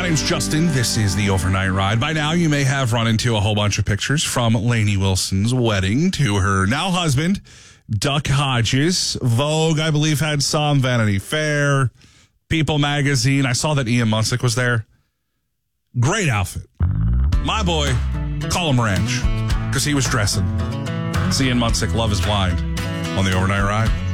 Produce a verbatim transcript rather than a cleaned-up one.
name's Justin. This is the Overnight Ride. By now, you may have run into a whole bunch of pictures from Lainey Wilson's wedding to her now husband, Duck Hodges. Vogue, I believe, had some. Vanity Fair, People Magazine. I saw that Ian Munsick was there. Great outfit. My boy, call him Ranch, because he was dressing. It's Ian Munsick, Love is Blind, on the Overnight Ride.